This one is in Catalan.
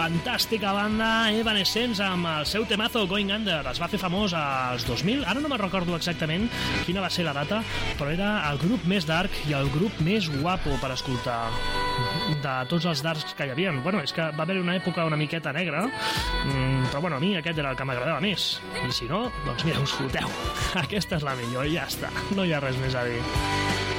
Fantàstica banda Evanescence amb el seu temazo Going Under. Es va fer famós als 2000, ara no me'n recordo exactament quina va ser la data, però era el grup més dark i el grup més guapo per escoltar de tots els darks que hi havia. Bueno, és que va haver una època una miqueta negra, però bueno, a mi aquest era el que m'agradava més, i si no, doncs mira, us foteu. Aquesta és la millor i ja està, no hi ha res més a dir.